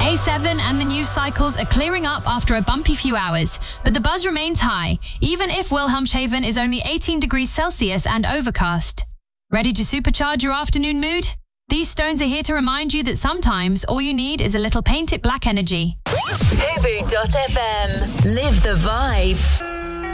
A7 and the news cycles are clearing up after a bumpy few hours, but the buzz remains high, even if Wilhelmshaven is only 18 degrees Celsius and overcast. Ready to supercharge your afternoon mood? These stones are here to remind you that sometimes all you need is a little Paint It Black energy. Fubu.fm. Live the vibe.